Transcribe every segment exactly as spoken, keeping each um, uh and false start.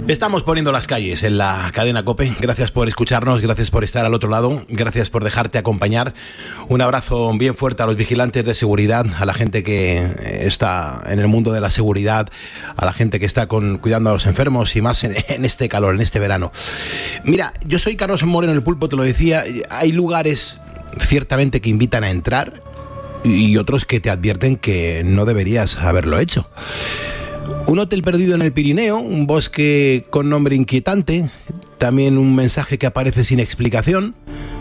Estamos poniendo las calles en la cadena COPE. Gracias por escucharnos, gracias por estar al otro lado, gracias por dejarte acompañar. Un abrazo bien fuerte a los vigilantes de seguridad, a la gente que está en el mundo de la seguridad, a la gente que está con, cuidando a los enfermos y más en, en este calor, en este verano. Mira, yo soy Carlos Moreno, el Pulpo, te lo decía. Hay lugares ciertamente que invitan a entrar y otros que te advierten que no deberías haberlo hecho. Un hotel perdido en el Pirineo, un bosque con nombre inquietante, también un mensaje que aparece sin explicación,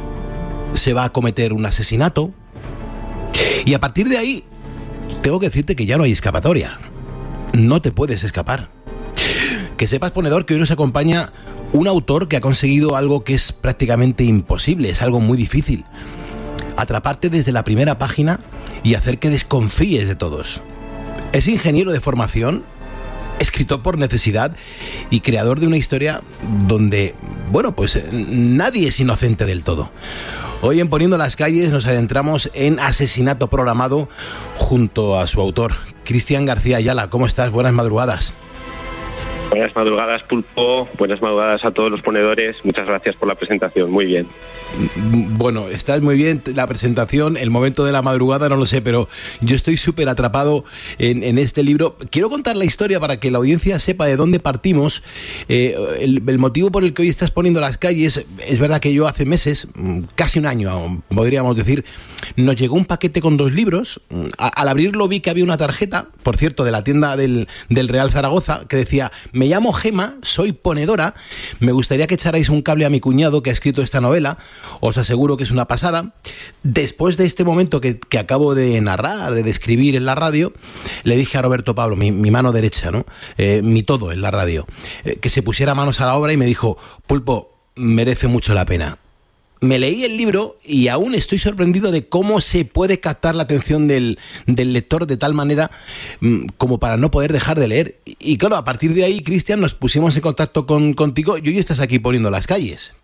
se va a cometer un asesinato y a partir de ahí tengo que decirte que ya no hay escapatoria, no te puedes escapar. Que sepas, ponedor, que hoy nos acompaña un autor que ha conseguido algo que es prácticamente imposible, es algo muy difícil: atraparte desde la primera página y hacer que desconfíes de todos. Es ingeniero de formación, escritor por necesidad y creador de una historia donde, bueno, pues nadie es inocente del todo. Hoy en Poniendo las Calles nos adentramos en Asesinato Programado junto a su autor, Cristian García Ayala. ¿Cómo estás? Buenas madrugadas. Buenas madrugadas, Pulpo. Buenas madrugadas a todos los ponedores. Muchas gracias por la presentación. Muy bien. Bueno, estás muy bien. La presentación, el momento de la madrugada, no lo sé, pero yo estoy súper atrapado en, en este libro. Quiero contar la historia para que la audiencia sepa de dónde partimos. Eh, el, el motivo por el que hoy estás poniendo las calles, es verdad que yo hace meses, casi un año, podríamos decir, nos llegó un paquete con dos libros. A, al abrirlo vi que había una tarjeta, por cierto, de la tienda del, del Real Zaragoza, que decía: me llamo Gema, soy ponedora, me gustaría que echarais un cable a mi cuñado que ha escrito esta novela. Os aseguro que es una pasada. Después de este momento que, que acabo de narrar, de describir en la radio, le dije a Roberto Pablo, mi, mi mano derecha, ¿no? Eh, mi todo en la radio, eh, que se pusiera manos a la obra y me dijo: Pulpo, merece mucho la pena. Me leí el libro y aún estoy sorprendido de cómo se puede captar la atención del, del lector de tal manera mmm, como para no poder dejar de leer. Y, y claro, a partir de ahí, Cristian, nos pusimos en contacto con, contigo y hoy estás aquí poniendo las calles.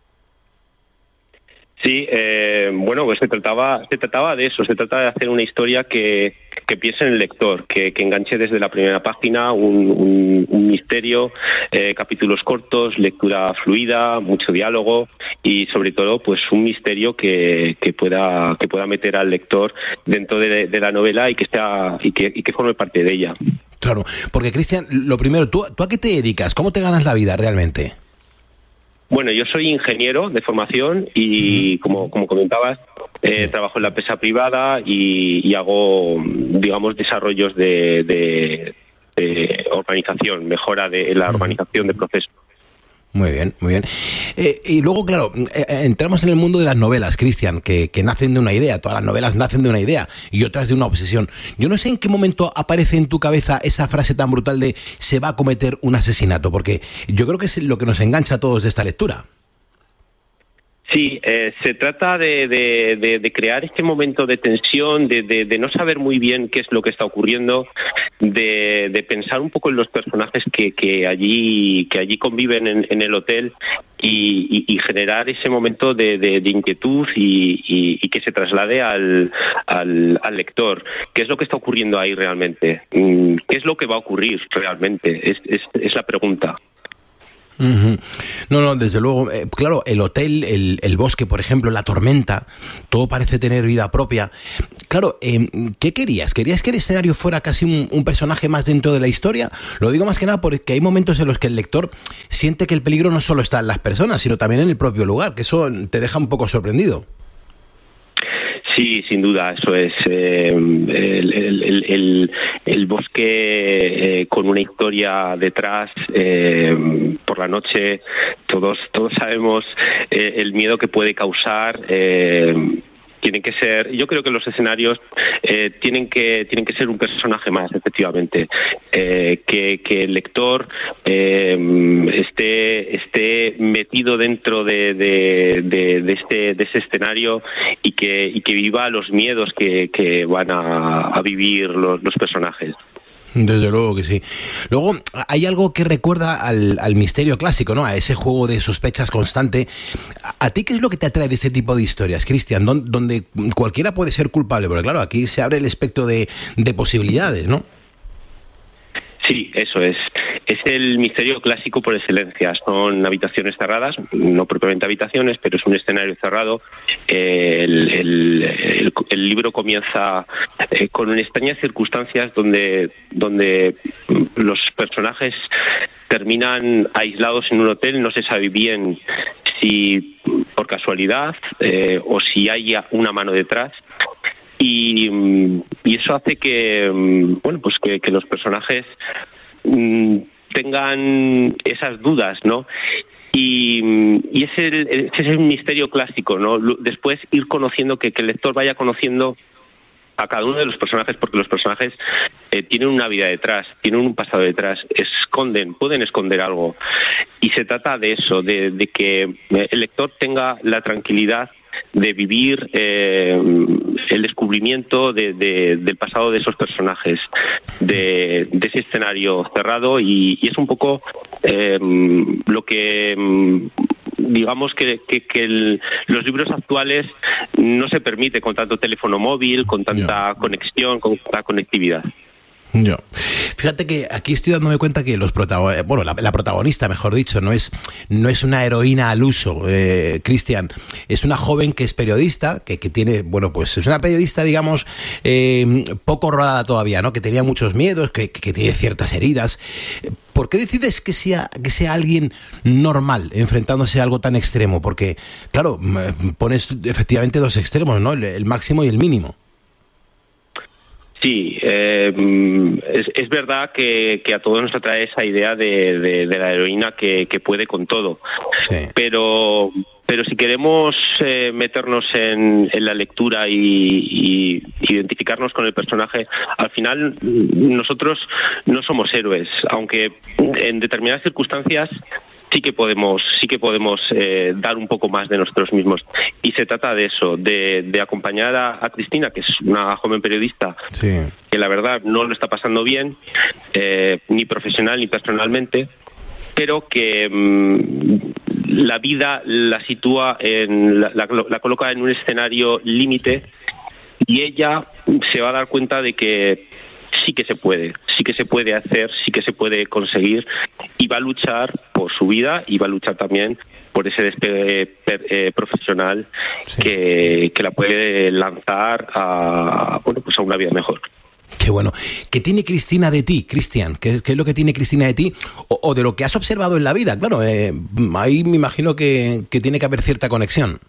Sí, eh, bueno, pues se trataba, se trataba de eso, se trata de hacer una historia que, que piense en el lector, que, que enganche desde la primera página, un, un, un misterio, eh, capítulos cortos, lectura fluida, mucho diálogo y sobre todo pues un misterio que, que pueda que pueda meter al lector dentro de, de la novela y que está y que, y que forme parte de ella. Claro, porque Cristian, lo primero, ¿tú, ¿tú a qué te dedicas? ¿Cómo te ganas la vida realmente? Bueno, yo soy ingeniero de formación y, como, como comentabas, eh, trabajo en la empresa privada y, y hago, digamos, desarrollos de, de, de organización, mejora de la organización de procesos. Muy bien, muy bien. Eh, y luego, claro, eh, entramos en el mundo de las novelas, Cristian, que, que nacen de una idea. Todas las novelas nacen de una idea y otras de una obsesión. Yo no sé en qué momento aparece en tu cabeza esa frase tan brutal de se va a cometer un asesinato, porque yo creo que es lo que nos engancha a todos de esta lectura. Sí, eh, se trata de, de, de, de crear este momento de tensión, de, de, de no saber muy bien qué es lo que está ocurriendo, de, de pensar un poco en los personajes que, que allí que allí conviven en, en el hotel y, y, y generar ese momento de, de, de inquietud y, y, y que se traslade al, al, al lector. ¿Qué es lo que está ocurriendo ahí realmente? ¿Qué es lo que va a ocurrir realmente? Es, es, es la pregunta. Uh-huh. No, no, desde luego, eh, claro, el hotel, el, el bosque, por ejemplo, la tormenta, todo parece tener vida propia. Claro, eh, ¿qué querías? ¿Querías que el escenario fuera casi un, un personaje más dentro de la historia? Lo digo más que nada porque hay momentos en los que el lector siente que el peligro no solo está en las personas, sino también en el propio lugar, que eso te deja un poco sorprendido. Sí, sin duda, eso es. Eh, el, el, el, el bosque eh, con una historia detrás, eh, por la noche, todos todos sabemos eh, el miedo que puede causar. Eh, tienen que ser, yo creo que los escenarios eh, tienen que tienen que ser un personaje más, efectivamente, eh, que, que el lector eh, esté esté metido dentro de, de, de, de este de ese escenario y que y que viva los miedos que, que van a, a vivir los, los personajes. Desde luego que sí. Luego hay algo que recuerda al, al misterio clásico, ¿no? A ese juego de sospechas constante. ¿A, a ti qué es lo que te atrae de este tipo de historias, Cristian? Don, donde cualquiera puede ser culpable, porque claro, aquí se abre el espectro de, de posibilidades, ¿no? Sí, eso es. Es el misterio clásico por excelencia. Son habitaciones cerradas, no propiamente habitaciones, pero es un escenario cerrado. Eh, el, el, el, el libro comienza eh, con extrañas circunstancias donde, donde los personajes terminan aislados en un hotel. No se sabe bien si por casualidad eh, o si hay una mano detrás. Y, y eso hace que, bueno, pues que, que los personajes mmm, tengan esas dudas, ¿no? Y, y ese, ese es el misterio clásico, ¿no? Después ir conociendo, que, que el lector vaya conociendo a cada uno de los personajes, porque los personajes eh, tienen una vida detrás, tienen un pasado detrás, esconden, pueden esconder algo. Y se trata de eso, de, de que el lector tenga la tranquilidad de vivir eh, el descubrimiento de, de, del pasado de esos personajes, de, de ese escenario cerrado, y, y es un poco eh, lo que digamos que, que, que el, los libros actuales no se permite con tanto teléfono móvil, con tanta yeah. conexión, con tanta conectividad. Yo. Fíjate que aquí estoy dándome cuenta que los protagonistas, bueno, la, la protagonista, mejor dicho, no es, no es una heroína al uso, eh, Cristian, es una joven que es periodista, que, que tiene, bueno, pues es una periodista, digamos, eh, poco rodada todavía, ¿no? Que tenía muchos miedos, que, que tiene ciertas heridas. ¿Por qué decides que sea, que sea alguien normal enfrentándose a algo tan extremo? Porque, claro, pones efectivamente dos extremos, ¿no? El, el máximo y el mínimo. Sí, eh, es, es verdad que, que a todos nos atrae esa idea de, de, de la heroína que, que puede con todo, sí. pero pero si queremos eh, meternos en, en la lectura y, y identificarnos con el personaje, al final nosotros no somos héroes, aunque en determinadas circunstancias sí que podemos sí que podemos eh, dar un poco más de nosotros mismos, y se trata de eso, de, de acompañar a, a Cristina, que es una joven periodista sí. que la verdad no lo está pasando bien, eh, ni profesional ni personalmente, pero que mmm, la vida la sitúa en la, la, la coloca en un escenario límite, y ella se va a dar cuenta de que sí que se puede, sí que se puede hacer, sí que se puede conseguir, y va a luchar por su vida y va a luchar también por ese despegue eh, profesional sí. que, que la puede lanzar a, bueno, pues a una vida mejor. Qué bueno. ¿Qué tiene Cristina de ti, Cristian? ¿Qué, ¿Qué es lo que tiene Cristina de ti? O, o de lo que has observado en la vida, claro. Eh, ahí me imagino que, que tiene que haber cierta conexión.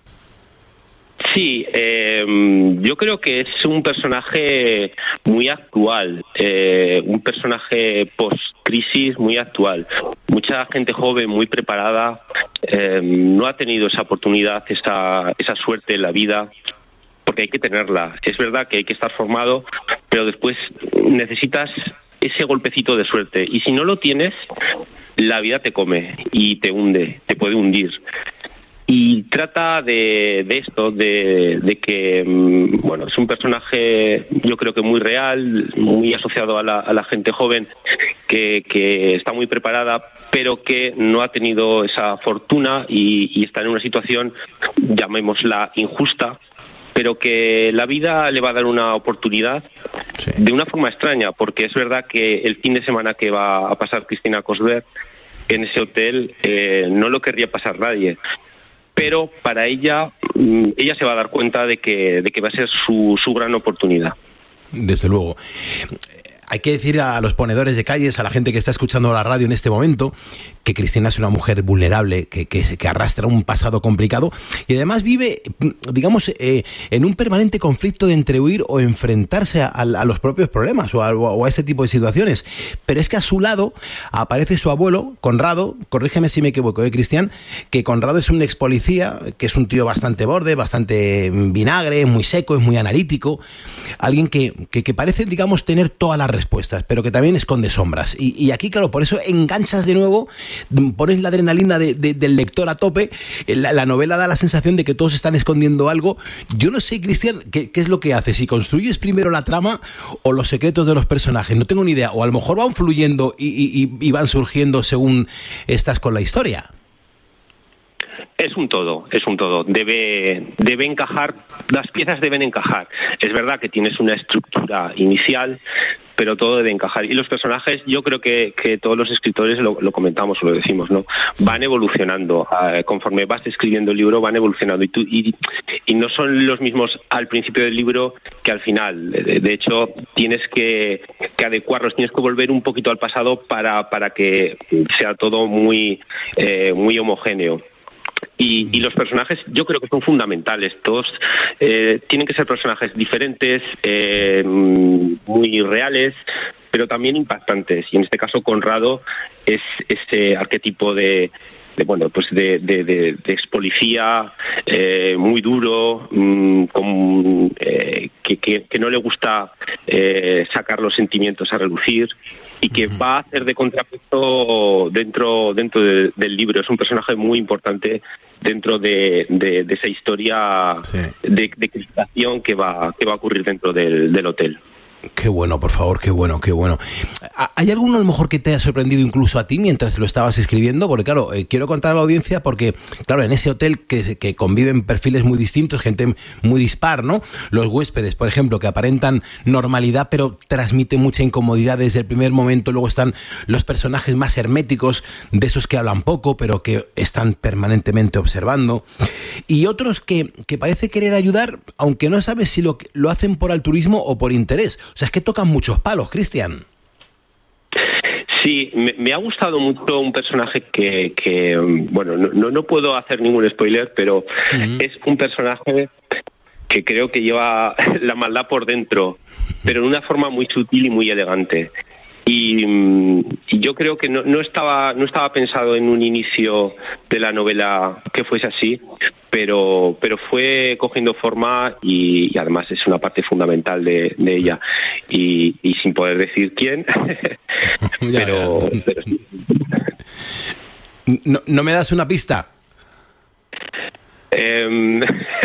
Sí, eh, yo creo que es un personaje muy actual, eh, un personaje post-crisis muy actual. Mucha gente joven, muy preparada, eh, no ha tenido esa oportunidad, esa, esa suerte en la vida, porque hay que tenerla. Es verdad que hay que estar formado, pero después necesitas ese golpecito de suerte. Y si no lo tienes, la vida te come y te hunde, te puede hundir. Y trata de, de esto, de, de que, bueno, es un personaje, yo creo que muy real, muy asociado a la, a la gente joven, que, que está muy preparada, pero que no ha tenido esa fortuna y, y está en una situación, llamémosla injusta, pero que la vida le va a dar una oportunidad sí. de una forma extraña, porque es verdad que el fin de semana que va a pasar Cristina Cosberg en ese hotel eh, no lo querría pasar nadie. Pero para ella, ella se va a dar cuenta de que, de que va a ser su, su gran oportunidad. Desde luego. Hay que decir a los ponedores de calles, a la gente que está escuchando la radio en este momento, que Cristina es una mujer vulnerable, que, que, que arrastra un pasado complicado y además vive, digamos, eh, en un permanente conflicto de entre huir o enfrentarse a, a los propios problemas o a, o a este tipo de situaciones. Pero es que a su lado aparece su abuelo, Conrado, corrígeme si me equivoco, ¿eh, Cristian? Que Conrado es un ex policía, que es un tío bastante borde, bastante vinagre, muy seco, es muy analítico, alguien que, que, que parece, digamos, tener todas las respuestas, pero que también esconde sombras. Y, y aquí, claro, por eso enganchas de nuevo, pones la adrenalina de, de, del lector a tope, la, la novela da la sensación de que todos están escondiendo algo. Yo no sé, Cristian, ¿qué, qué es lo que haces? Si construyes primero la trama o los secretos de los personajes, no tengo ni idea, o a lo mejor van fluyendo y, y, y van surgiendo según estás con la historia. Es un todo, es un todo. Debe, debe encajar, las piezas deben encajar. Es verdad que tienes una estructura inicial, pero todo debe encajar. Y los personajes, yo creo que, que todos los escritores lo, lo comentamos o lo decimos, ¿no? Van evolucionando. Eh, conforme vas escribiendo el libro, van evolucionando. Y, tú, y, y no son los mismos al principio del libro que al final. De, de hecho, tienes que, que adecuarlos, tienes que volver un poquito al pasado para, para que sea todo muy, eh, muy homogéneo. Y, y los personajes yo creo que son fundamentales. Todos eh, tienen que ser personajes diferentes, eh, muy reales, pero también impactantes. Y en este caso Conrado es ese arquetipo de, de bueno, pues de, de, de, de ex policía, eh, muy duro, mmm, con, eh, que, que, que no le gusta eh, sacar los sentimientos a relucir, y que va a hacer de contrapeso dentro dentro de, del libro. Es un personaje muy importante dentro de, de, de esa historia, sí, de, de crispación que va que va a ocurrir dentro del, del hotel. Qué bueno, por favor, qué bueno, qué bueno. ¿Hay alguno a lo mejor que te haya sorprendido incluso a ti mientras lo estabas escribiendo? Porque claro, eh, quiero contar a la audiencia porque, claro, en ese hotel que, que conviven perfiles muy distintos, gente muy dispar, ¿no? Los huéspedes, por ejemplo, que aparentan normalidad pero transmiten mucha incomodidad desde el primer momento. Luego están los personajes más herméticos, de esos que hablan poco pero que están permanentemente observando. Y otros que, que parece querer ayudar, aunque no sabes si lo, lo hacen por altruismo o por interés. O sea, es que tocan muchos palos, Cristian. Sí, me, me ha gustado mucho un personaje que, que bueno, no, no puedo hacer ningún spoiler, pero uh-huh. es un personaje que creo que lleva la maldad por dentro, pero de una forma muy sutil y muy elegante. Y, y yo creo que no, no estaba no estaba pensado en un inicio de la novela que fuese así, pero pero fue cogiendo forma y, y además es una parte fundamental de, de ella. Y, y sin poder decir quién, pero, ya, ya. pero sí. ¿No, ¿No me das una pista? Eh, no,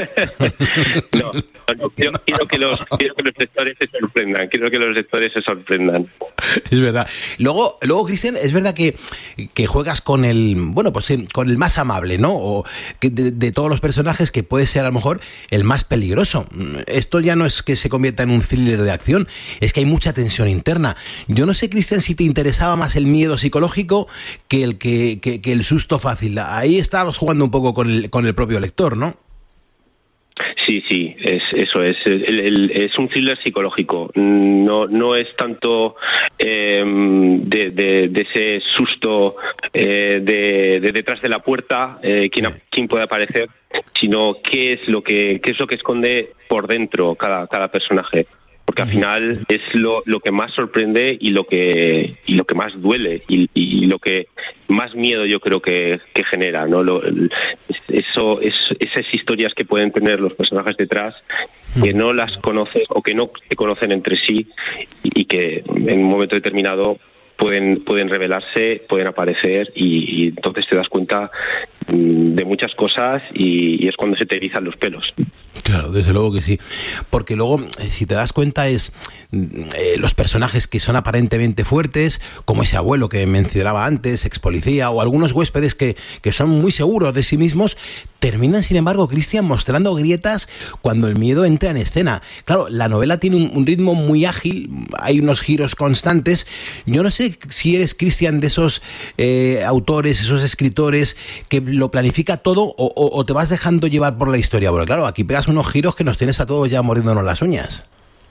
no, quiero, quiero, que los, quiero que los lectores se sorprendan, quiero que los lectores se sorprendan. Es verdad. Luego, luego Cristian, es verdad que, que juegas con el, bueno, pues con el más amable, ¿no? O que de, de todos los personajes, que puede ser a lo mejor el más peligroso. Esto ya no es que se convierta en un thriller de acción, es que hay mucha tensión interna. Yo no sé, Cristian, si te interesaba más el miedo psicológico que el que, que, que el susto fácil. Ahí estabas jugando un poco con el, con el propio lector, ¿no? Sí, sí, es, eso es. El, el, es un thriller psicológico. No, no es tanto eh, de, de, de ese susto eh, de, de detrás de la puerta, eh, quién, quién puede aparecer, sino qué es lo que, qué es lo que esconde por dentro cada, cada personaje. Porque al final es lo, lo que más sorprende y lo que y lo que más duele y, y lo que más miedo yo creo que, que genera, ¿no? Lo, eso es, esas historias que pueden tener los personajes detrás, que no las conoces o que no se conocen entre sí y que en un momento determinado pueden pueden revelarse, pueden aparecer y, y entonces te das cuenta de muchas cosas y, y es cuando se te erizan los pelos. Claro, desde luego que sí. Porque luego, si te das cuenta, es eh, los personajes que son aparentemente fuertes, como ese abuelo que mencionaba antes, ex policía, o algunos huéspedes que, que son muy seguros de sí mismos, terminan, sin embargo, Cristian, mostrando grietas cuando el miedo entra en escena. Claro, la novela tiene un, un ritmo muy ágil, hay unos giros constantes. Yo no sé si eres, Cristian, de esos eh, autores, esos escritores que lo planifica todo o, o, o te vas dejando llevar por la historia. Porque claro, aquí pegas unos giros que nos tienes a todos ya mordiéndonos las uñas.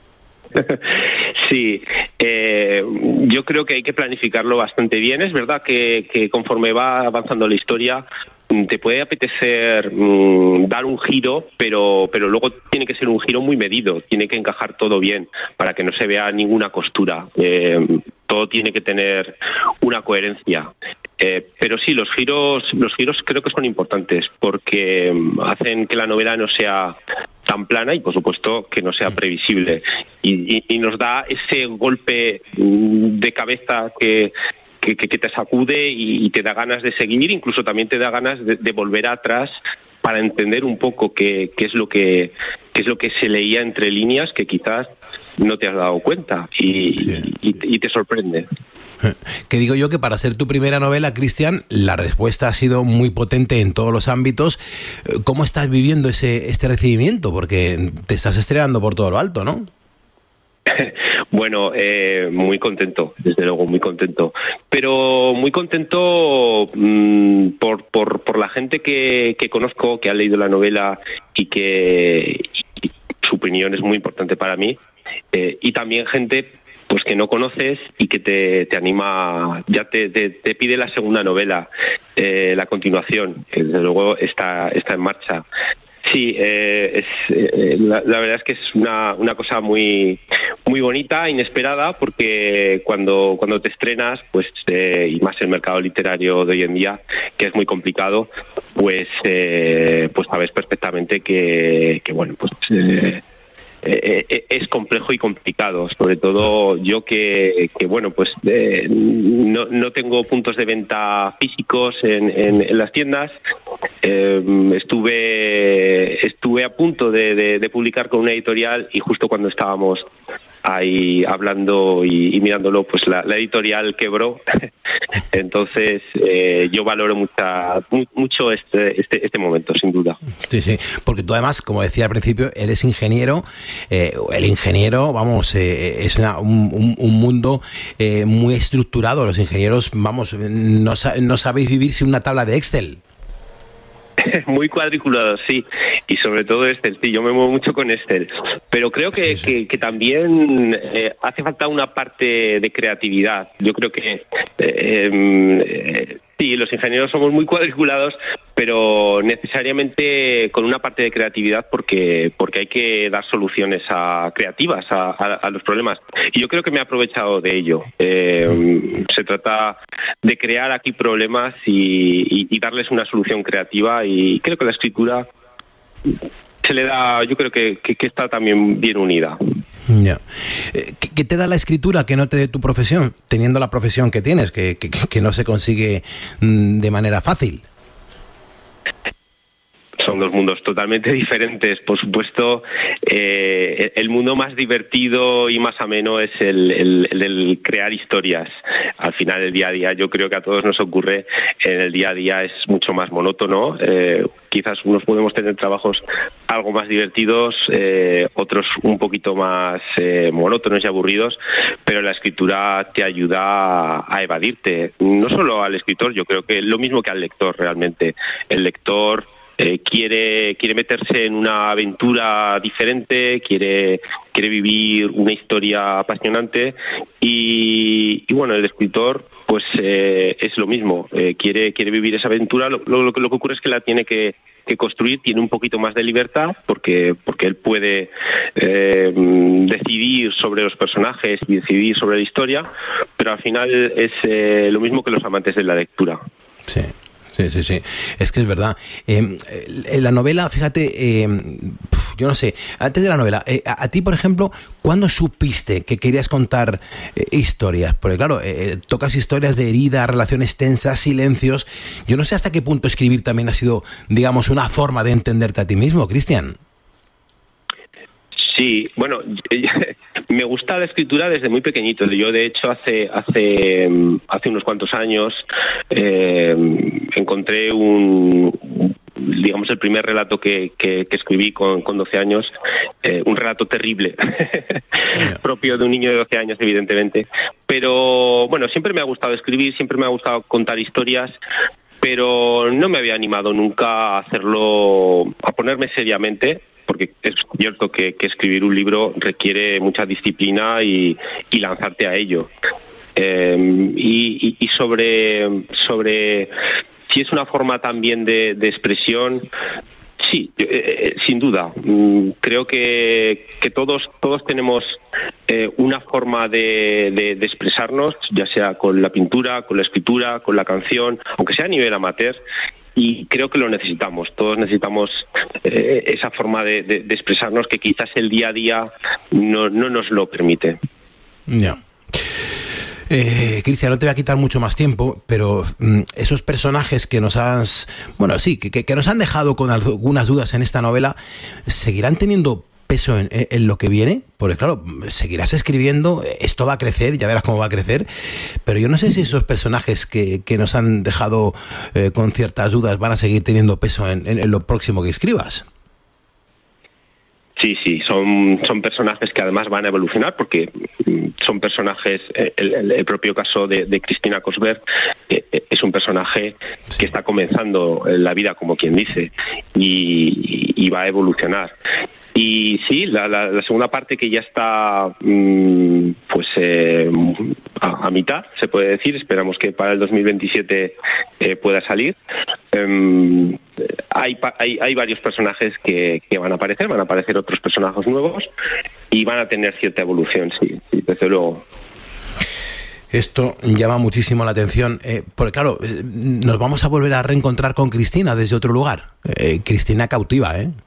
Sí, eh, yo creo que hay que planificarlo bastante bien. Es verdad que, que conforme va avanzando la historia te puede apetecer mmm, dar un giro, pero pero luego tiene que ser un giro muy medido, tiene que encajar todo bien para que no se vea ninguna costura. Eh, todo tiene que tener una coherencia. Eh, pero sí, los giros los giros creo que son importantes porque hacen que la novela no sea tan plana y, por supuesto, que no sea previsible. Y, y, y nos da ese golpe de cabeza que Que, que te sacude y, y te da ganas de seguir, incluso también te da ganas de, de volver atrás para entender un poco qué, qué es lo que qué es lo que se leía entre líneas que quizás no te has dado cuenta y, sí. y, y te sorprende. Que digo yo que para ser tu primera novela, Cristian, la respuesta ha sido muy potente en todos los ámbitos. ¿Cómo estás viviendo ese este recibimiento? Porque te estás estrenando por todo lo alto, ¿no? Bueno, eh, muy contento, desde luego muy contento, pero muy contento mmm, por, por por la gente que, que conozco, que ha leído la novela y que y su opinión es muy importante para mí, eh, y también gente pues que no conoces y que te, te anima, ya te, te, te pide la segunda novela, eh, la continuación, que desde luego está está en marcha. Sí, eh, es, eh, la, la verdad es que es una, una cosa muy muy bonita, inesperada, porque cuando cuando te estrenas, pues eh, y más el mercado literario de hoy en día, que es muy complicado, pues eh, pues sabes perfectamente que, que bueno, pues eh, Eh, es complejo y complicado, sobre todo yo que, que bueno, pues eh, no, no tengo puntos de venta físicos en, en, en las tiendas. Eh, estuve estuve a punto de, de, de publicar con una editorial y justo cuando estábamos ahí hablando y, y mirándolo, pues la, la editorial quebró. Entonces eh, yo valoro mucha, mu, mucho este, este este momento, sin duda. Sí, sí, porque tú además, como decía al principio, eres ingeniero. Eh, el ingeniero, vamos, eh, es una, un, un, un mundo eh, muy estructurado. Los ingenieros, vamos, no, no sabéis vivir sin una tabla de Excel. Muy cuadriculado, sí, y sobre todo Excel, sí, yo me muevo mucho con Excel, pero creo que, sí, sí. que, que también eh, hace falta una parte de creatividad. Yo creo que eh, eh, sí, los ingenieros somos muy cuadriculados, pero necesariamente con una parte de creatividad, porque porque hay que dar soluciones a, creativas a, a, a los problemas. Y yo creo que me he aprovechado de ello. Eh, se trata de crear aquí problemas y, y, y darles una solución creativa, y creo que la escritura se le da, yo creo que, que, que está también bien unida. Ya. ¿Qué te da la escritura que no te dé tu profesión, teniendo la profesión que tienes, que, que, que no se consigue de manera fácil? Son dos mundos totalmente diferentes. Por supuesto, eh, el mundo más divertido y más ameno es el, el, el del crear historias. Al final, el día a día, yo creo que a todos nos ocurre, en el día a día es mucho más monótono. Eh, quizás unos podemos tener trabajos algo más divertidos, eh, otros un poquito más eh, monótonos y aburridos, pero la escritura te ayuda a, a evadirte. No solo al escritor, yo creo que lo mismo que al lector realmente. El lector Eh, quiere quiere meterse en una aventura diferente, quiere quiere vivir una historia apasionante, y, y bueno, el escritor pues eh, es lo mismo, eh, quiere quiere vivir esa aventura. Lo, lo, lo que ocurre es que la tiene que, que construir, tiene un poquito más de libertad, porque porque él puede eh, decidir sobre los personajes y decidir sobre la historia, pero al final es eh, lo mismo que los amantes de la lectura. Sí. Sí, sí, sí. Es que es verdad. Eh, en la novela, fíjate, eh, yo no sé, antes de la novela, eh, a, a ti, por ejemplo, ¿cuándo supiste que querías contar eh, historias? Porque claro, eh, tocas historias de heridas, relaciones tensas, silencios. Yo no sé hasta qué punto escribir también ha sido, digamos, una forma de entenderte a ti mismo, Cristian. Sí, bueno, me gusta la escritura desde muy pequeñito. Yo, de hecho, hace hace hace unos cuantos años eh, encontré un, digamos, el primer relato que, que, que escribí con, con doce años, eh, un relato terrible, yeah. propio de un niño de doce años, evidentemente. Pero, bueno, siempre me ha gustado escribir, siempre me ha gustado contar historias, pero no me había animado nunca a hacerlo, a ponerme seriamente, porque es cierto que, que escribir un libro requiere mucha disciplina y, y lanzarte a ello. Eh, y, y sobre, sobre si es una forma también de, de expresión, sí, eh, sin duda. Creo que, que todos, todos tenemos eh, una forma de, de, de expresarnos, ya sea con la pintura, con la escritura, con la canción, aunque sea a nivel amateur. Y creo que lo necesitamos, todos necesitamos eh, esa forma de, de, de expresarnos que quizás el día a día no, no nos lo permite. Ya. Eh, Cristian, no te voy a quitar mucho más tiempo, pero mm, esos personajes que nos has, bueno, sí, que, que nos han dejado con algunas dudas en esta novela, ¿seguirán teniendo peso en, en lo que viene? Porque claro, seguirás escribiendo, esto va a crecer, ya verás cómo va a crecer, pero yo no sé si esos personajes que, que nos han dejado eh, con ciertas dudas van a seguir teniendo peso en, en, en lo próximo que escribas. Sí, sí, son, son personajes que además van a evolucionar porque son personajes, el, el, el propio caso de, de Cristina Cosberg eh, es un personaje sí. que está comenzando la vida, como quien dice, y, y va a evolucionar. Y sí, la, la, la segunda parte que ya está mmm, pues eh, a, a mitad, se puede decir, esperamos que para el dos mil veintisiete eh, pueda salir. Um, hay, hay, hay varios personajes que, que van a aparecer, van a aparecer otros personajes nuevos y van a tener cierta evolución, sí, sí desde luego. Esto llama muchísimo la atención, eh, porque claro, eh, nos vamos a volver a reencontrar con Cristina desde otro lugar. Eh, Cristina cautiva, ¿eh?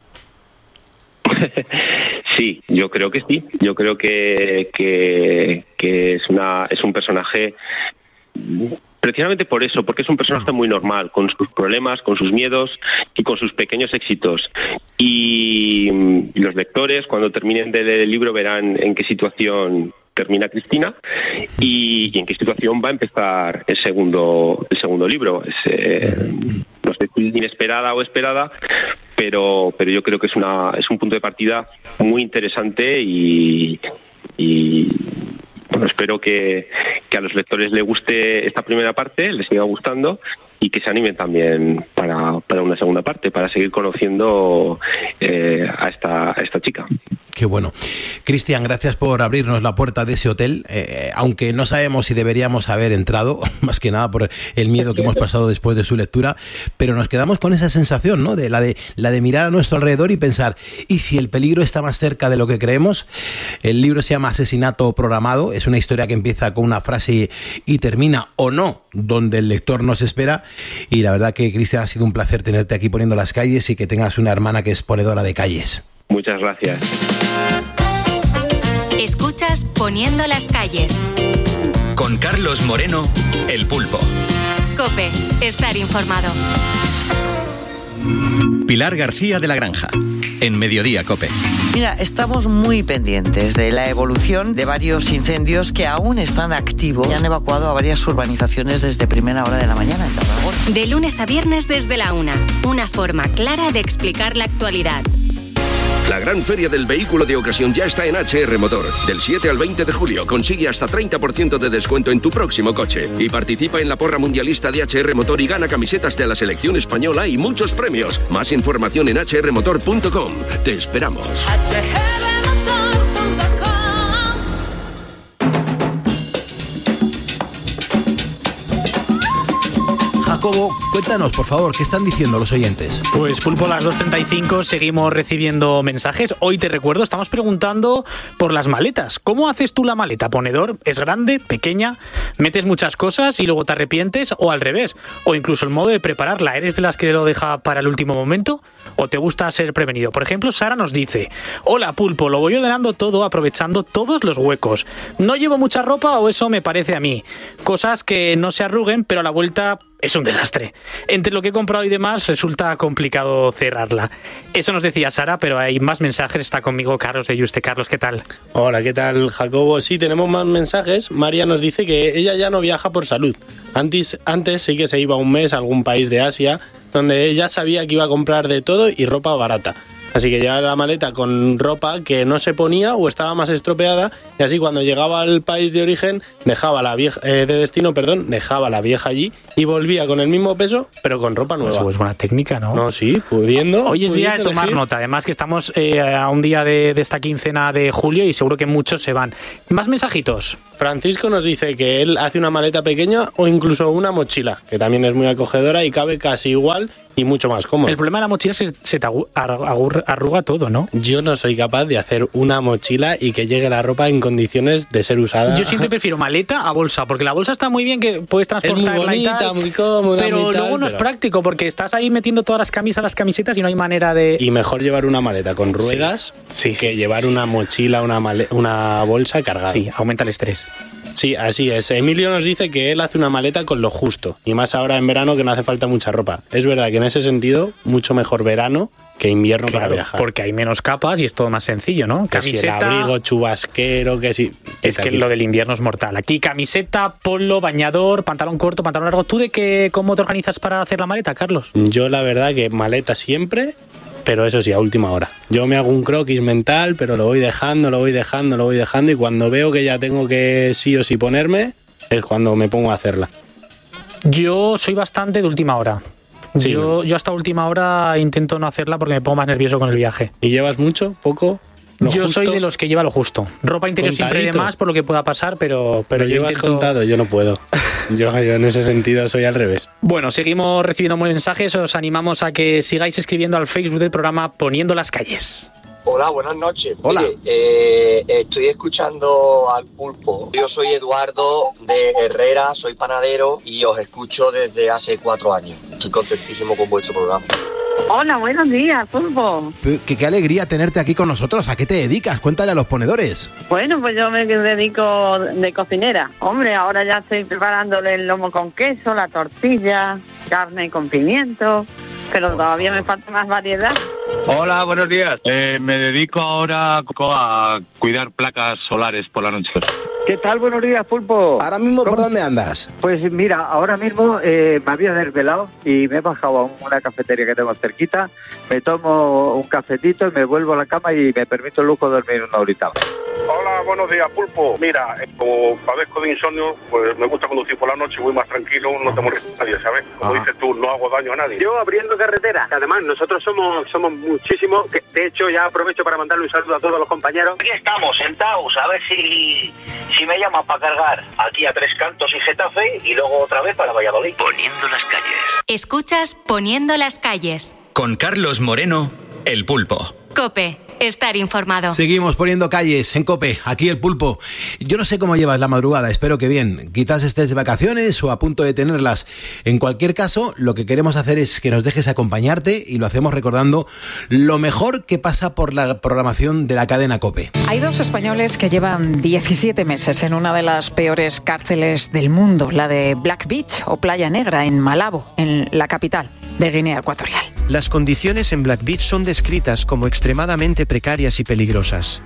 Sí, yo creo que sí. Yo creo que, que, que es una es un personaje precisamente por eso, porque es un personaje muy normal, con sus problemas, con sus miedos y con sus pequeños éxitos. Y los lectores, cuando terminen de leer el libro, verán en qué situación termina Cristina y, y en qué situación va a empezar el segundo el segundo libro. Es, eh, no sé si inesperada o esperada, pero pero yo creo que es una es un punto de partida muy interesante y, y bueno, espero que, que a los lectores les guste esta primera parte, les siga gustando y que se animen también para, para una segunda parte, para seguir conociendo eh, a esta a esta chica. Qué bueno. Cristian, gracias por abrirnos la puerta de ese hotel, eh, aunque no sabemos si deberíamos haber entrado, más que nada por el miedo que hemos pasado después de su lectura, pero nos quedamos con esa sensación, ¿no? De la de la de mirar a nuestro alrededor y pensar, ¿y si el peligro está más cerca de lo que creemos? El libro se llama Asesinato Programado, es una historia que empieza con una frase y termina, o no, donde el lector nos espera, y la verdad que, Cristian, ha sido un placer tenerte aquí poniendo las calles y que tengas una hermana que es ponedora de calles. Muchas gracias. Escuchas Poniendo las calles. Con Carlos Moreno, El Pulpo. COPE, estar informado. Pilar García de la Granja, en Mediodía COPE. Mira, estamos muy pendientes de la evolución de varios incendios que aún están activos y han evacuado a varias urbanizaciones desde primera hora de la mañana en Tarragona. De lunes a viernes desde la una, una forma clara de explicar la actualidad. La gran feria del vehículo de ocasión ya está en H R Motor. Del siete al veinte de julio consigue hasta treinta por ciento de descuento en tu próximo coche. Y participa en la porra mundialista de H R Motor y gana camisetas de la selección española y muchos premios. Más información en h r motor punto com. Te esperamos. h r motor punto com. Jacobo, cuéntanos, por favor, ¿qué están diciendo los oyentes? Pues, Pulpo, a las dos treinta y cinco seguimos recibiendo mensajes. Hoy te recuerdo, estamos preguntando por las maletas. ¿Cómo haces tú la maleta? ¿Ponedor? ¿Es grande? ¿Pequeña? ¿Metes muchas cosas y luego te arrepientes? ¿O al revés? ¿O incluso el modo de prepararla? ¿Eres de las que lo deja para el último momento? ¿O te gusta ser prevenido? Por ejemplo, Sara nos dice: hola, Pulpo, lo voy ordenando todo aprovechando todos los huecos. ¿No llevo mucha ropa o eso me parece a mí? Cosas que no se arruguen, pero a la vuelta es un desastre. Entre lo que he comprado y demás resulta complicado cerrarla. Eso nos decía Sara, pero hay más mensajes. Está conmigo Carlos de Yuste. Carlos, ¿qué tal? Hola, ¿qué tal, Jacobo? Sí, tenemos más mensajes. María nos dice que ella ya no viaja por salud. Antes, antes sí que se iba un mes a algún país de Asia, donde ella sabía que iba a comprar de todo y ropa barata. Así que llevaba la maleta con ropa que no se ponía o estaba más estropeada, y así cuando llegaba al país de origen dejaba la vieja eh, de destino, perdón, dejaba la vieja allí y volvía con el mismo peso, pero con ropa nueva. Eso es buena técnica, ¿no? No, sí, pudiendo. Hoy es día de tomar elegir. nota. Además que estamos eh, a un día de, de esta quincena de julio y seguro que muchos se van. Más mensajitos. Francisco nos dice que él hace una maleta pequeña o incluso una mochila, que también es muy acogedora y cabe casi igual y mucho más cómodo. El problema de la mochila es que se te arruga todo, ¿no? Yo no soy capaz de hacer una mochila y que llegue la ropa en condiciones de ser usada. Yo siempre prefiero maleta a bolsa, porque la bolsa está muy bien, que puedes transportarla, es muy bonita, y tal, muy cómoda, pero muy tal, luego no pero... es práctico, porque estás ahí metiendo todas las camisas, las camisetas y no hay manera de... Y mejor llevar una maleta con ruedas sí, sí, que sí, llevar sí, una mochila, una, male- una bolsa cargada. Sí, aumenta el estrés. Sí, así es. Emilio nos dice que él hace una maleta con lo justo, y más ahora en verano que no hace falta mucha ropa. Es verdad que en ese sentido, mucho mejor verano que invierno, claro, para viajar. Porque hay menos capas y es todo más sencillo, ¿no? Que camiseta, si el abrigo chubasquero, que sí. Es que lo del invierno es mortal. Aquí camiseta, polo, bañador, pantalón corto, pantalón largo. ¿Tú de qué, cómo te organizas para hacer la maleta, Carlos? Yo la verdad que maleta siempre, pero eso sí, a última hora. Yo me hago un croquis mental, pero lo voy dejando, lo voy dejando, lo voy dejando, y cuando veo que ya tengo que sí o sí ponerme, es cuando me pongo a hacerla. Yo soy bastante de última hora. Sí, yo, ¿no? yo hasta última hora intento no hacerla porque me pongo más nervioso con el viaje. ¿Y llevas mucho? ¿Poco? ¿Lo Yo justo? soy de los que lleva lo justo. Ropa interior siempre hay de Contadito. más por lo que pueda pasar, pero, pero ¿Lo yo llevas intento... contado? Yo no puedo. Yo, yo en ese sentido soy al revés. Bueno, seguimos recibiendo mensajes. Os animamos a que sigáis escribiendo al Facebook del programa Poniendo las Calles. Hola, buenas noches. Hola. Mire, eh, estoy escuchando al Pulpo. Yo soy Eduardo de Herrera, soy panadero y os escucho desde hace cuatro años. Estoy contentísimo con vuestro programa. Hola, buenos días, Pulpo. Qué, qué alegría tenerte aquí con nosotros. ¿A qué te dedicas? Cuéntale a los ponedores. Bueno, pues yo me dedico de cocinera. Hombre, ahora ya estoy preparándole el lomo con queso, la tortilla, carne con pimiento, pero todavía me falta más variedad. Hola, buenos días. Eh, me dedico ahora a cuidar placas solares por la noche. ¿Qué tal? Buenos días, Pulpo. Ahora mismo, ¿por dónde andas? Pues mira, ahora mismo eh, me había desvelado y me he bajado a una cafetería que tengo cerquita, me tomo un cafetito y me vuelvo a la cama y me permito el lujo de dormir una horita. Hola, buenos días, Pulpo. Mira, como padezco de insomnio, pues me gusta conducir por la noche, voy más tranquilo, no te molesta a nadie, ¿sabes? Como Ajá. dices tú, no hago daño a nadie. Yo abriendo carretera. Además, nosotros somos somos muchísimos. Que, de hecho, ya aprovecho para mandarle un saludo a todos los compañeros. Aquí estamos, sentados, a ver si, si me llaman para cargar aquí a Tres Cantos y Getafe y luego otra vez para Valladolid. Poniendo las calles. Escuchas Poniendo las Calles. Con Carlos Moreno, El Pulpo. COPE. Estar informado. Seguimos poniendo calles en COPE, aquí el Pulpo. Yo no sé cómo llevas la madrugada, espero que bien. Quizás estés de vacaciones o a punto de tenerlas. En cualquier caso, lo que queremos hacer es que nos dejes acompañarte y lo hacemos recordando lo mejor que pasa por la programación de la cadena COPE. Hay dos españoles que llevan diecisiete meses en una de las peores cárceles del mundo, la de Black Beach o Playa Negra en Malabo, en la capital de Guinea Ecuatorial. Las condiciones en Black Beach son descritas como extremadamente precarias y peligrosas.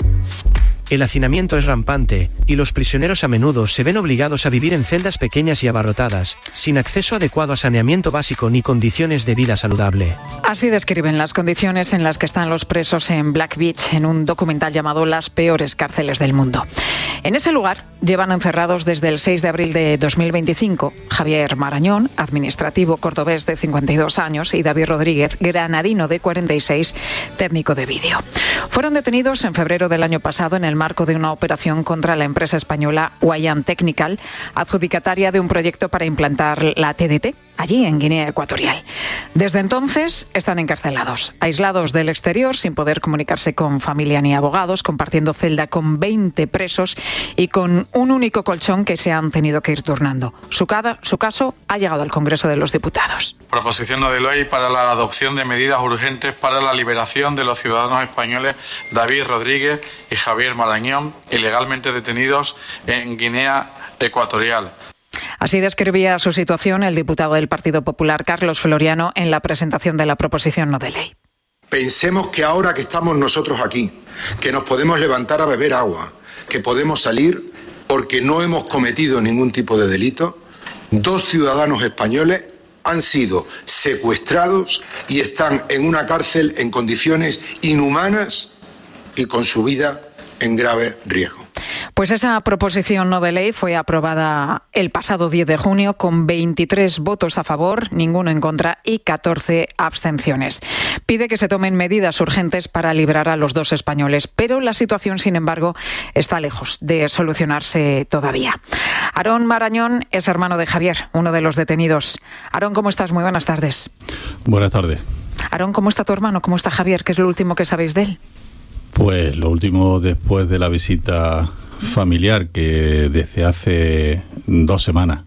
El hacinamiento es rampante, y los prisioneros a menudo se ven obligados a vivir en celdas pequeñas y abarrotadas, sin acceso adecuado a saneamiento básico ni condiciones de vida saludable. Así describen las condiciones en las que están los presos en Black Beach en un documental llamado Las peores cárceles del mundo. En ese lugar llevan encerrados desde el seis de abril de dos mil veinticinco Javier Marañón, administrativo cordobés de cincuenta y dos años, y David Rodríguez, granadino de cuarenta y seis, técnico de vídeo. Fueron detenidos en febrero del año pasado en el marco de una operación contra la empresa española Wayan Technical, adjudicataria de un proyecto para implantar la T D T allí en Guinea Ecuatorial. Desde entonces están encarcelados, aislados del exterior, sin poder comunicarse con familia ni abogados, compartiendo celda con veinte presos y con un único colchón que se han tenido que ir turnando. Su, cada, su caso ha llegado al Congreso de los Diputados. Proposición no de ley para la adopción de medidas urgentes para la liberación de los ciudadanos españoles David Rodríguez y Javier Marañón, ilegalmente detenidos en Guinea Ecuatorial. Así describía su situación el diputado del Partido Popular, Carlos Floriano, en la presentación de la proposición no de ley. Pensemos que ahora que estamos nosotros aquí, que nos podemos levantar a beber agua, que podemos salir porque no hemos cometido ningún tipo de delito, dos ciudadanos españoles han sido secuestrados y están en una cárcel en condiciones inhumanas y con su vida en grave riesgo. Pues esa proposición no de ley fue aprobada el pasado diez de junio con veintitrés votos a favor, ninguno en contra y catorce abstenciones. Pide que se tomen medidas urgentes para librar a los dos españoles, pero la situación, sin embargo, está lejos de solucionarse todavía. Aarón Marañón es hermano de Javier, uno de los detenidos. Aarón, ¿cómo estás? Muy buenas tardes. Buenas tardes. Aarón, ¿cómo está tu hermano? ¿Cómo está Javier? ¿Qué es lo último que sabéis de él? Pues lo último, después de la visita familiar que desde hace dos semanas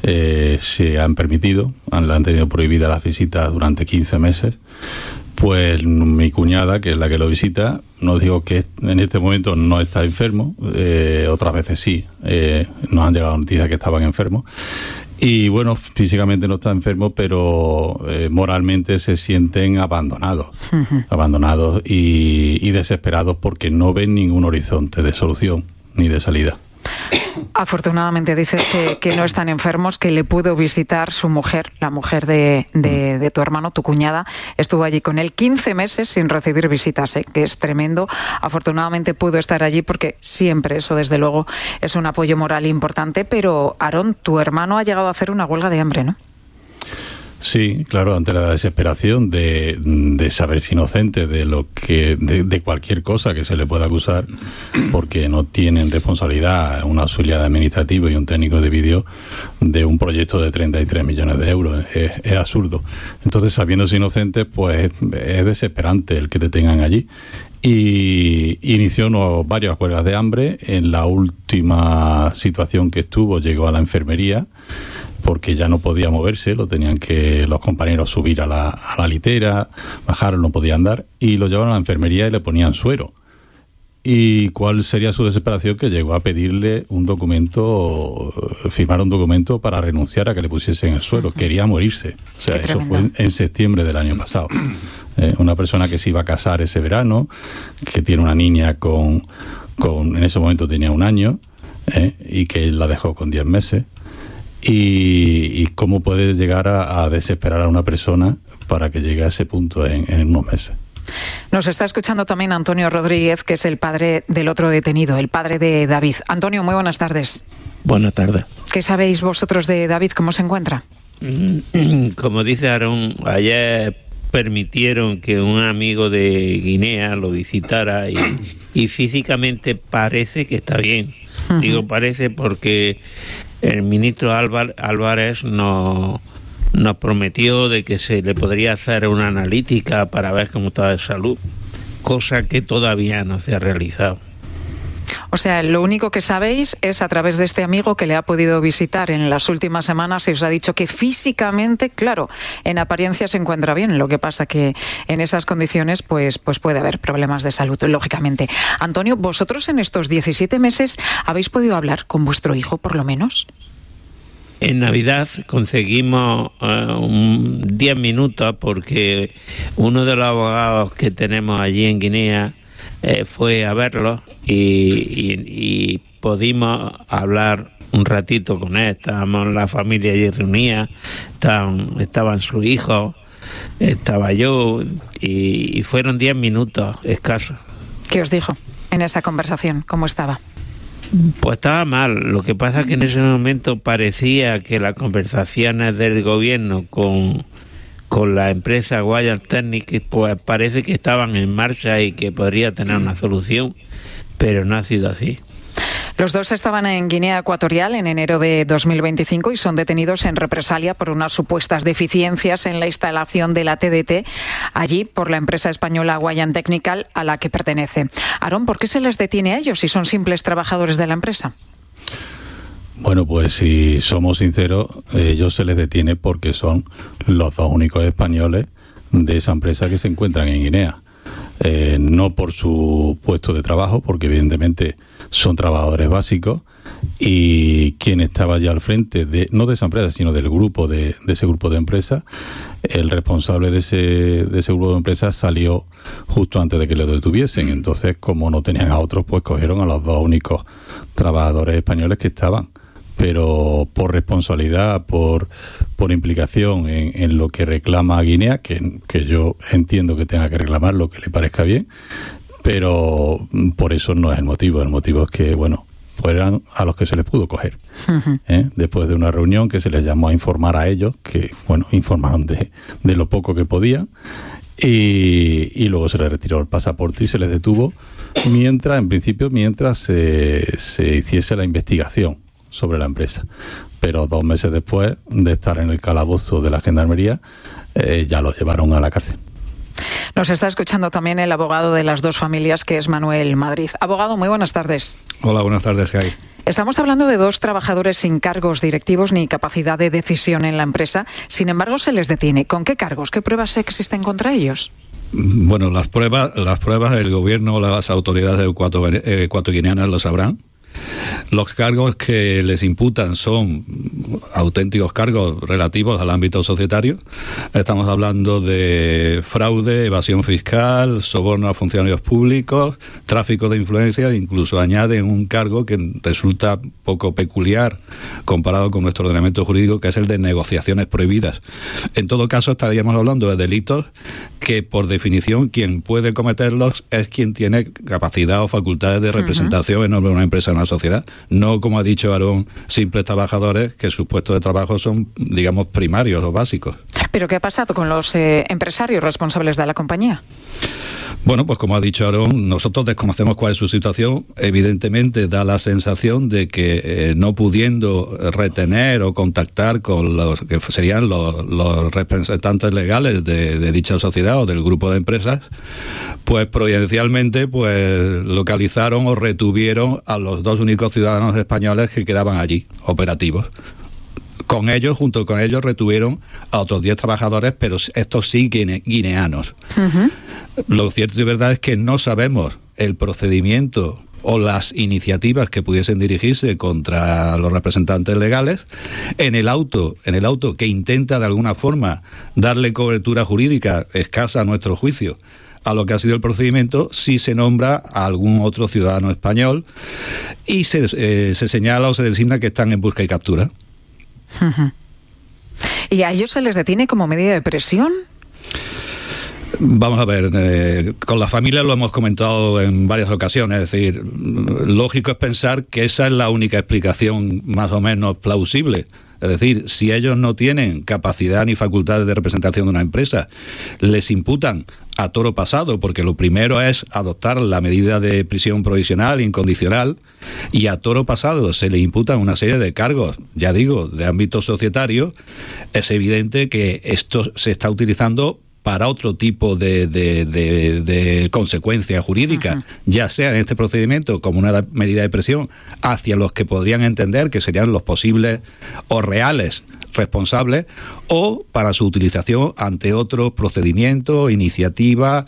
eh, se han permitido, han, han tenido prohibidas las visitas durante quince meses, pues mi cuñada, que es la que lo visita, nos dijo que en este momento no está enfermo, eh, otras veces sí, eh, nos han llegado noticias que estaban enfermos. Y bueno, físicamente no está enfermo, pero eh, moralmente se sienten abandonados, uh-huh. abandonados y, y desesperados porque no ven ningún horizonte de solución ni de salida. Afortunadamente dices que, que no están enfermos, que le pudo visitar su mujer, la mujer de, de, de tu hermano, tu cuñada. Estuvo allí con él quince meses sin recibir visitas, ¿eh? Que es tremendo. Afortunadamente pudo estar allí porque siempre eso, desde luego, es un apoyo moral importante. Pero, Aarón, tu hermano ha llegado a hacer una huelga de hambre, ¿no? Sí, claro, ante la desesperación de, de saberse inocente de lo que de, de cualquier cosa que se le pueda acusar, porque no tienen responsabilidad un auxiliar administrativo y un técnico de vídeo de un proyecto de treinta y tres millones de euros. Es, es absurdo. Entonces, sabiéndose inocentes, pues es desesperante el que te tengan allí. Y inició unos, varias huelgas de hambre. En la última situación que estuvo, llegó a la enfermería porque ya no podía moverse, lo tenían que los compañeros subir a la, a la litera, bajar, no podía andar, y lo llevaron a la enfermería y le ponían suero. ¿Y cuál sería su desesperación? Que llegó a pedirle un documento, firmar un documento para renunciar a que le pusiesen el suero. Quería morirse. O sea, eso fue en septiembre del año pasado. Eh, una persona que se iba a casar ese verano, que tiene una niña con, con en ese momento tenía un año, eh, y que la dejó con diez meses. Y, y cómo puede llegar a, a desesperar a una persona para que llegue a ese punto en, en unos meses. Nos está escuchando también Antonio Rodríguez, que es el padre del otro detenido, el padre de David. Antonio, muy buenas tardes. Buenas tardes. ¿Qué sabéis vosotros de David? ¿Cómo se encuentra? Como dice Aarón, ayer permitieron que un amigo de Guinea lo visitara y, y físicamente parece que está bien. Uh-huh. Digo parece porque el ministro Álvar, Álvarez nos, nos prometió de que se le podría hacer una analítica para ver cómo está de salud, cosa que todavía no se ha realizado. O sea, lo único que sabéis es a través de este amigo que le ha podido visitar en las últimas semanas y os ha dicho que físicamente, claro, en apariencia se encuentra bien. Lo que pasa que en esas condiciones pues, pues puede haber problemas de salud, lógicamente. Antonio, ¿vosotros en estos diecisiete meses habéis podido hablar con vuestro hijo, por lo menos? En Navidad conseguimos uh, un diez minutos porque uno de los abogados que tenemos allí en Guinea Eh, fue a verlo y, y, y pudimos hablar un ratito con él. Estábamos la familia allí reunida, estaban, estaban sus hijos, estaba yo y, y fueron diez minutos escasos. ¿Qué os dijo en esa conversación? ¿Cómo estaba? Pues estaba mal. Lo que pasa es que en ese momento parecía que las conversaciones del gobierno con con la empresa Guayas Technic, pues parece que estaban en marcha y que podría tener una solución, pero no ha sido así. Los dos estaban en Guinea Ecuatorial en enero de dos mil veinticinco y son detenidos en represalia por unas supuestas deficiencias en la instalación de la T D T allí por la empresa española Guayas Technical a la que pertenece. Aarón, ¿por qué se les detiene a ellos si son simples trabajadores de la empresa? Bueno, pues si somos sinceros, ellos se les detiene porque son los dos únicos españoles de esa empresa que se encuentran en Guinea. Eh, no por su puesto de trabajo, porque evidentemente son trabajadores básicos, y quien estaba ya al frente, de no de esa empresa, sino del grupo, de, de ese grupo de empresas, el responsable de ese, de ese grupo de empresas salió justo antes de que le detuviesen. Entonces, como no tenían a otros, pues cogieron a los dos únicos trabajadores españoles que estaban. Pero por responsabilidad, por, por implicación en, en lo que reclama Guinea, que, que yo entiendo que tenga que reclamar lo que le parezca bien, pero por eso no es el motivo. El motivo es que, bueno, fueran a los que se les pudo coger. Uh-huh. ¿Eh? Después de una reunión que se les llamó a informar a ellos, que, bueno, informaron de, de lo poco que podían, y, y luego se les retiró el pasaporte y se les detuvo, mientras, en principio, mientras se, se hiciese la investigación sobre la empresa. Pero dos meses después de estar en el calabozo de la Gendarmería, eh, ya lo llevaron a la cárcel. Nos está escuchando también el abogado de las dos familias, que es Manuel Madrid. Abogado, muy buenas tardes. Hola, buenas tardes, ¿qué hay? Estamos hablando de dos trabajadores sin cargos directivos ni capacidad de decisión en la empresa. Sin embargo, se les detiene. ¿Con qué cargos? ¿Qué pruebas existen contra ellos? Bueno, las pruebas, las pruebas el gobierno o las autoridades ecuatorianas lo sabrán. Los cargos que les imputan son auténticos cargos relativos al ámbito societario. Estamos hablando de fraude, evasión fiscal, soborno a funcionarios públicos, tráfico de influencias, incluso añaden un cargo que resulta poco peculiar comparado con nuestro ordenamiento jurídico, que es el de negociaciones prohibidas. En todo caso, estaríamos hablando de delitos que, por definición, quien puede cometerlos es quien tiene capacidad o facultades de representación uh-huh. en nombre de una empresa o una sociedad, no, como ha dicho Aarón, simples trabajadores que sus puestos de trabajo son, digamos, primarios o básicos. ¿Pero qué ha pasado con los eh, empresarios responsables de la compañía? Bueno, pues como ha dicho Aarón, nosotros desconocemos cuál es su situación. Evidentemente da la sensación de que eh, no pudiendo retener o contactar con los que serían los, los representantes legales de, de dicha sociedad o del grupo de empresas, pues providencialmente pues localizaron o retuvieron a los dos únicos ciudadanos españoles que quedaban allí, operativos. Con ellos, junto con ellos, retuvieron a otros diez trabajadores, pero estos sí guine- guineanos. Uh-huh. Lo cierto y verdad es que no sabemos el procedimiento o las iniciativas que pudiesen dirigirse contra los representantes legales. En el auto, en el auto que intenta de alguna forma darle cobertura jurídica escasa a nuestro juicio a lo que ha sido el procedimiento, sí se nombra a algún otro ciudadano español y se, eh, se señala o se designa que están en busca y captura. Uh-huh. ¿Y a ellos se les detiene como medida de presión? Vamos a ver, eh, con la familia lo hemos comentado en varias ocasiones, es decir, lógico es pensar que esa es la única explicación más o menos plausible. Es decir, si ellos no tienen capacidad ni facultades de representación de una empresa, les imputan a toro pasado, porque lo primero es adoptar la medida de prisión provisional incondicional, y a toro pasado se le imputan una serie de cargos, ya digo, de ámbito societario. Es evidente que esto se está utilizando para otro tipo de, de, de, de consecuencia jurídica, uh-huh. ya sea en este procedimiento como una medida de presión hacia los que podrían entender que serían los posibles o reales responsables, o para su utilización ante otro procedimiento, iniciativa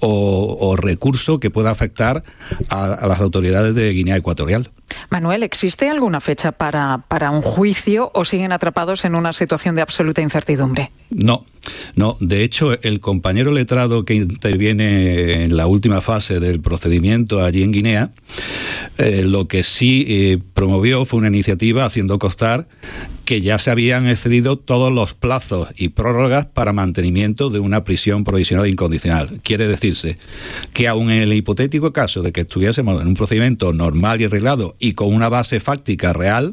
o, o recurso que pueda afectar a, a las autoridades de Guinea Ecuatorial. Manuel, ¿existe alguna fecha para, para un juicio o siguen atrapados en una situación de absoluta incertidumbre? No, no. De hecho, el compañero letrado que interviene en la última fase del procedimiento allí en Guinea, eh, lo que sí eh, promovió fue una iniciativa haciendo constar que ya se habían excedido todos los plazos y prórrogas para mantenimiento de una prisión provisional incondicional. Quiere decirse que aun en el hipotético caso de que estuviésemos en un procedimiento normal y arreglado y con una base fáctica real,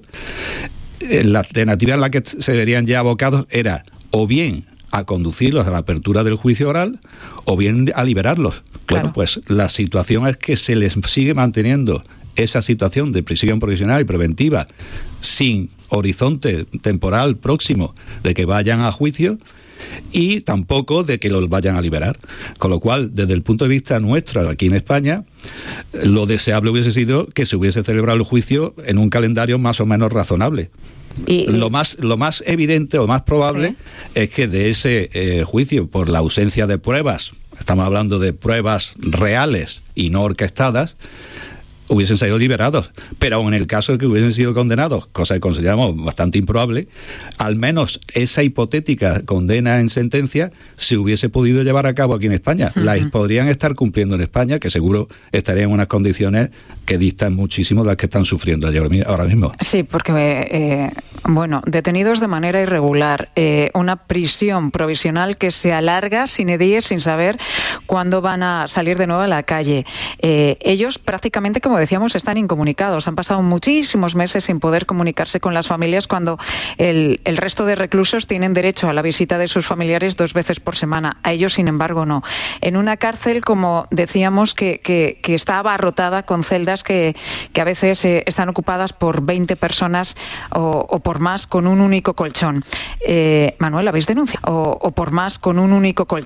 eh, la alternativa en la que se verían ya abocados era o bien a conducirlos a la apertura del juicio oral o bien a liberarlos. Claro. Bueno, pues la situación es que se les sigue manteniendo esa situación de prisión provisional y preventiva sin horizonte temporal próximo de que vayan a juicio y tampoco de que los vayan a liberar. Con lo cual, desde el punto de vista nuestro aquí en España, lo deseable hubiese sido que se hubiese celebrado el juicio en un calendario más o menos razonable. Y, lo más lo más evidente o más probable ¿sí? es que de ese eh, juicio, por la ausencia de pruebas, estamos hablando de pruebas reales y no orquestadas, hubiesen sido liberados, pero aun en el caso de que hubiesen sido condenados, cosa que consideramos bastante improbable, al menos esa hipotética condena en sentencia se hubiese podido llevar a cabo aquí en España. Uh-huh. Las podrían estar cumpliendo en España, que seguro estarían en unas condiciones que distan muchísimo de las que están sufriendo ahora mismo. Sí, porque, eh, bueno, detenidos de manera irregular, eh, una prisión provisional que se alarga sin edie, sin saber cuándo van a salir de nuevo a la calle. Eh, ellos prácticamente, como decíamos, están incomunicados. Han pasado muchísimos meses sin poder comunicarse con las familias cuando el, el resto de reclusos tienen derecho a la visita de sus familiares dos veces por semana. A ellos, sin embargo, no. En una cárcel, como decíamos, que, que, que está abarrotada con celdas que, que a veces eh, están ocupadas por veinte personas o, o por más con un único colchón. Eh, Manuel, ¿habéis denunciado? O, o por más con un único colchón.